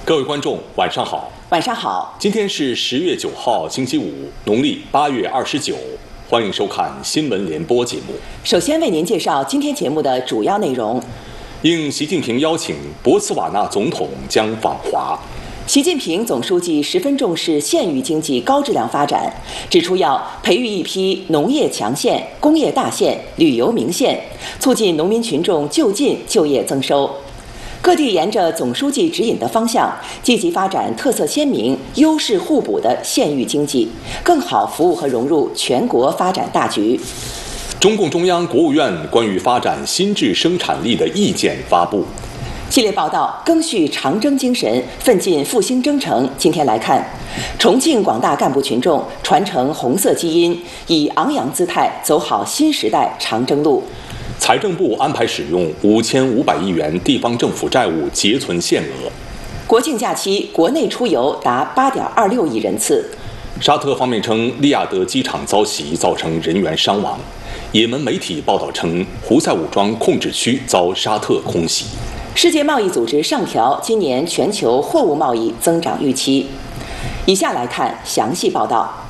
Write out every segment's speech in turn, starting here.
各位观众，晚上好。 晚上好。 今天是10月9号，星期五，农历8月29。欢迎收看新闻联播节目。 首先为您介绍今天节目的主要内容。 应习近平邀请，博茨瓦纳总统将访华。 习近平总书记十分重视县域经济高质量发展，指出要培育一批农业强县、工业大县、旅游名县，促进农民群众就近就业增收。各地沿着总书记指引的方向，积极发展特色鲜明、优势互补的县域经济，更好服务和融入全国发展大局。 中共中央、国务院关于发展新质生产力的意见发布。 系列报道赓续长征精神，奋进复兴征程。今天来看，重庆广大干部群众传承红色基因，以昂扬姿态走好新时代长征路。 财政部安排使用5500亿元地方政府债务结存限额。 国庆假期国内出游达8.26亿人次。 沙特方面称，利雅得机场遭袭，造成人员伤亡。也门媒体报道称，胡塞武装控制区遭沙特空袭。 世界贸易组织上调今年全球货物贸易增长预期。以下来看详细报道。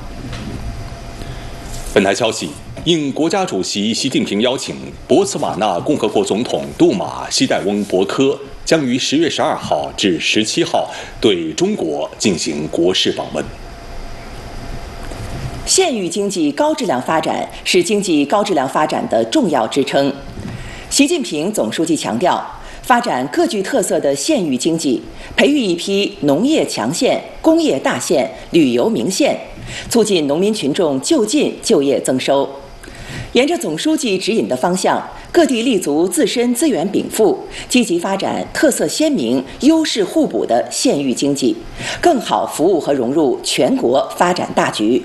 本台消息，应国家主席习近平邀请，博茨瓦纳共和国总统杜马希代翁博科将于10月12号至17号对中国进行国事访问。 县域经济高质量发展是经济高质量发展的重要支撑。习近平总书记强调，发展各具特色的县域经济，培育一批农业强县、工业大县、旅游名县，促进农民群众就近就业增收。沿着总书记指引的方向，各地立足自身资源禀赋，积极发展特色鲜明、优势互补的县域经济，更好服务和融入全国发展大局。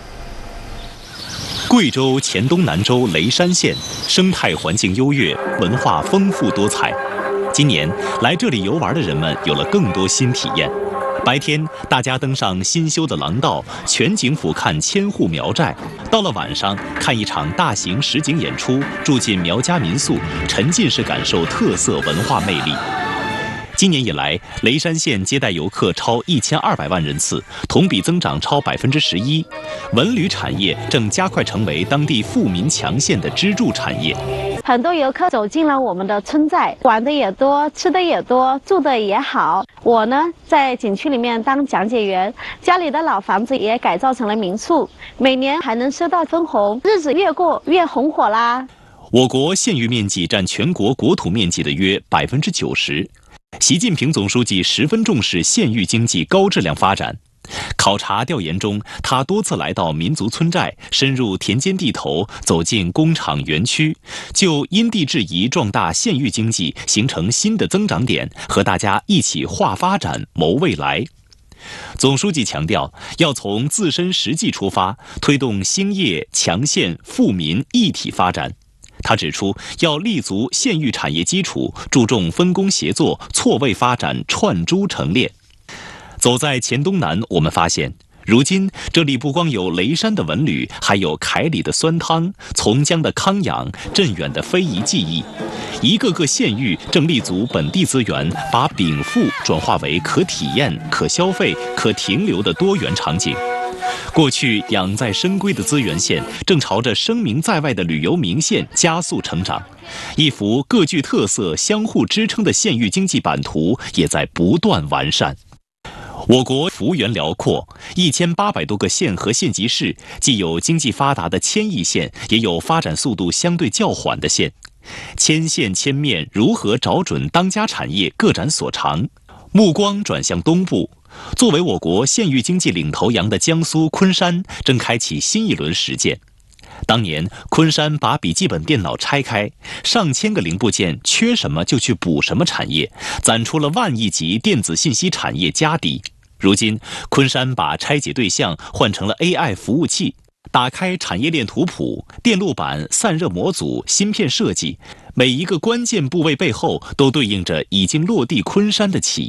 贵州黔东南州雷山县生态环境优越，文化丰富多彩。今年来这里游玩的人们有了更多新体验。白天，大家登上新修的廊道，全景俯瞰千户苗寨；到了晚上，看一场大型实景演出，住进苗家民宿，沉浸式感受特色文化魅力。今年以来，雷山县接待游客超1200万人次，同比增长超11%。文旅产业正加快成为当地富民强县的支柱产业。 很多游客走进了我们的村寨，玩的也多，吃的也多，住的也好。我呢，在景区里面当讲解员，家里的老房子也改造成了民宿，每年还能收到分红，日子越过越红火啦。 我国县域面积占全国国土面积的约90%。习近平总书记十分重视县域经济高质量发展。考察调研中，他多次来到民族村寨，深入田间地头，走进工厂园区，就因地制宜壮大县域经济，形成新的增长点，和大家一起划发展、谋未来。总书记强调，要从自身实际出发，推动兴业、强县、富民一体发展。他指出，要立足县域产业基础，注重分工协作、错位发展、串珠成链。走在黔东南，我们发现，如今这里不光有雷山的文旅，还有凯里的酸汤、从江的康养、镇远的非遗技艺。一个个县域正立足本地资源，把禀赋转化为可体验、可消费、可停留的多元场景。过去养在深闺的资源县，正朝着声名在外的旅游名县加速成长。一幅各具特色、相互支撑的县域经济版图也在不断完善。我国幅员辽阔，1800多个县和县级市，既有经济发达的千亿县，也有发展速度相对较缓的县。千县千面，如何找准当家产业，各展所长？目光转向东部，作为我国县域经济领头羊的江苏昆山，正开启新一轮实践。当年，昆山把笔记本电脑拆开，上千个零部件，缺什么就去补什么产业，攒出了万亿级电子信息产业家底。如今，昆山把拆解对象换成了 AI 服务器，打开产业链图谱，电路板、散热模组、芯片设计，每一个关键部位背后都对应着已经落地昆山的企业。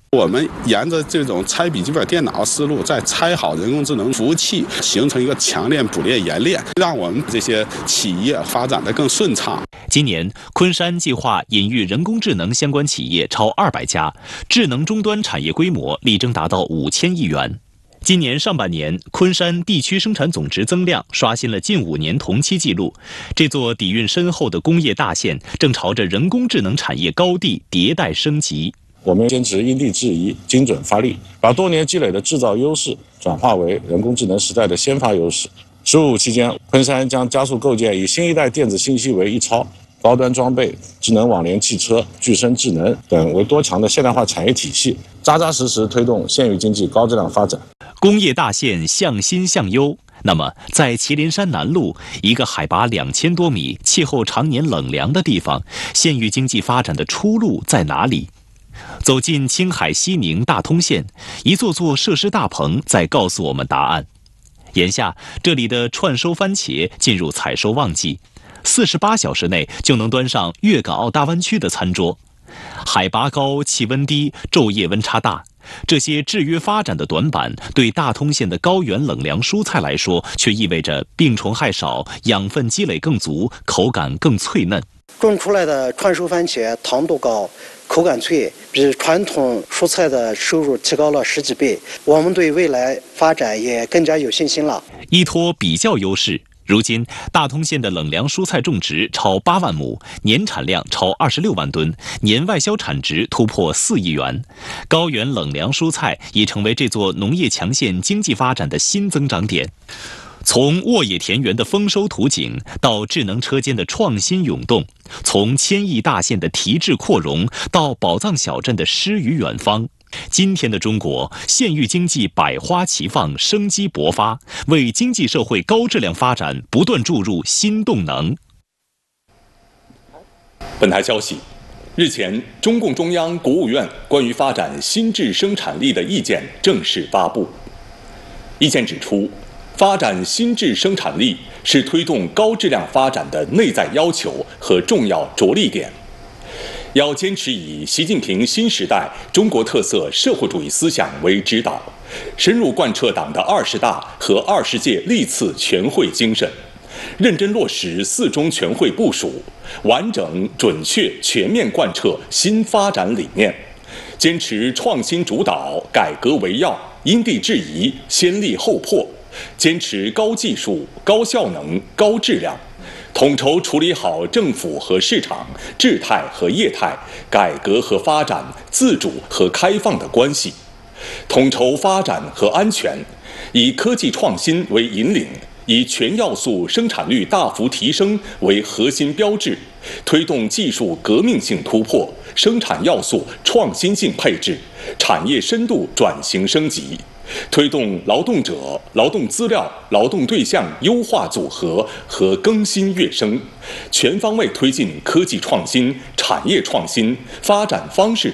我们沿着这种拆笔记本电脑思路，再拆好人工智能服务器，形成一个强链、补链、冶链，让我们这些企业发展得更顺畅。 今年，昆山计划引育人工智能相关企业超200家，智能终端产业规模力争达到5000亿元。今年上半年，昆山地区生产总值增量刷新了近5年同期纪录。这座底蕴深厚的工业大县正朝着人工智能产业高地迭代升级。 我们坚持因地制宜、精准发力，把多年积累的制造优势转化为人工智能时代的先发优势。“15五”期间，昆山将加速构建以新一代电子信息为一操、高端装备、智能网联汽车、具身智能等为多强的现代化产业体系，扎扎实实推动县域经济高质量发展。 工业大县向新向优。那么，在祁连山南麓一个海拔2000多米、气候常年冷凉的地方，县域经济发展的出路在哪里？走进青海西宁大通县，一座座设施大棚在告诉我们答案。眼下，这里的串收番茄进入采收旺季，48小时内就能端上粤港澳大湾区的餐桌。海拔高、气温低、昼夜温差大，这些制约发展的短板，对大通县的高原冷凉蔬菜来说，却意味着病虫害少、养分积累更足、口感更脆嫩。 种出来的串收番茄糖度高、口感脆，比传统蔬菜的收入提高了10几倍。我们对未来发展也更加有信心了。 依托比较优势，如今大通县的冷凉蔬菜种植超8万亩，年产量超26万吨，年外销产值突破4亿元。高原冷凉蔬菜已成为这座农业强县经济发展的新增长点。从沃野田园的丰收图景到智能车间的创新涌动，从千亿大县的提质扩容到宝藏小镇的诗与远方，今天的中国，县域经济百花齐放，生机勃发，为经济社会高质量发展不断注入新动能。 本台消息，日前，中共中央、国务院关于发展新质生产力的意见正式发布。意见指出，发展新质生产力是推动高质量发展的内在要求和重要着力点。要坚持以习近平新时代中国特色社会主义思想为指导，深入贯彻党的20大和20届历次全会精神，认真落实4中全会部署，完整、准确、全面贯彻新发展理念，坚持创新主导、改革为要、因地制宜、先立后破，坚持高技术、高效能、高质量，统筹处理好政府和市场、质态和业态、改革和发展、自主和开放的关系，统筹发展和安全，以科技创新为引领，以全要素生产率大幅提升为核心标志，推动技术革命性突破、生产要素创新性配置、产业深度转型升级，推动劳动者、劳动资料、劳动对象优化组合和更新跃升，全方位推进科技创新、产业创新、发展方式